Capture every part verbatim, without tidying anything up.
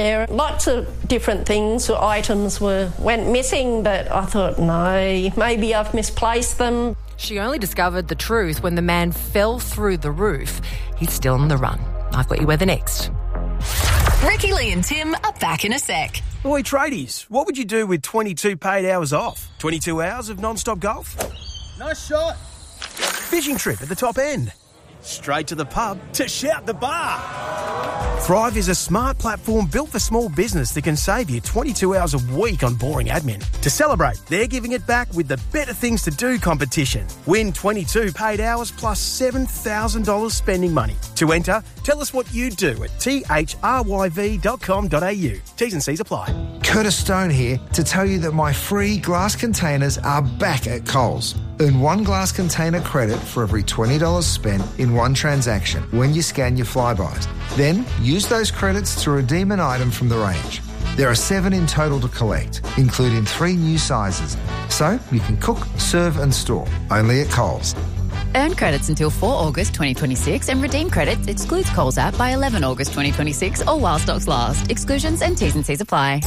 there. Lots of different things or items were went missing, but I thought, no, maybe I've misplaced them. She only discovered the truth when the man fell through the roof. He's still on the run. I've got you weather next. Ricky, Lee and Tim are back in a sec. Oi, tradies, what would you do with twenty-two paid hours off? twenty-two hours of non-stop golf? Nice shot. Fishing trip at the top end? Straight to the pub to shout the bar? Thrive is a smart platform built for small business that can save you twenty-two hours a week on boring admin. To celebrate, they're giving it back with the Better Things to Do competition. Win twenty-two paid hours plus seven thousand dollars spending money. To enter, tell us what you do at t h r y v dot com dot a u. T's and C's apply. Curtis Stone here to tell you that my free glass containers are back at Coles. Earn one glass container credit for every twenty dollars spent in one transaction when you scan your Flybys. Then use those credits to redeem an item from the range. There are seven in total to collect, including three new sizes. So you can cook, serve and store, only at Coles. Earn credits until the fourth of August twenty twenty-six and redeem credits excludes Coles app by the eleventh of August twenty twenty-six or while stocks last. Exclusions and T's and C's apply.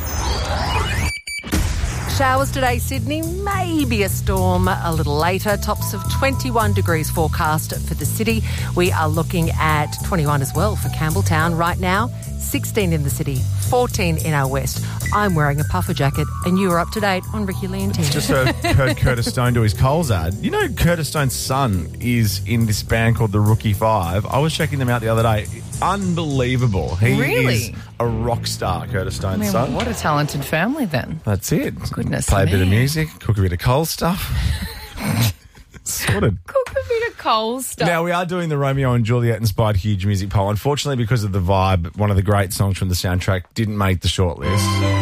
Showers today, Sydney. Maybe a storm a little later. Tops of twenty-one degrees forecast for the city. We are looking at twenty-one as well for Campbelltown right now. sixteen in the city, fourteen in our west. I'm wearing a puffer jacket and you are up to date on Ricky, Lee and Tim. Just heard, heard Curtis Stone do his Coles ad. You know Curtis Stone's son is in this band called The Rookie Five. I was checking them out the other day. Unbelievable. He Really? is a rock star, Curtis Stone's I mean, son. what a talented family then. That's it. Goodness Play a bit of me. music, cook a bit of Coles stuff. Sorted. Cook a bit of Coles stuff. Now, we are doing the Romeo and Juliet inspired huge music poll. Unfortunately, because of the vibe, one of the great songs from the soundtrack didn't make the shortlist.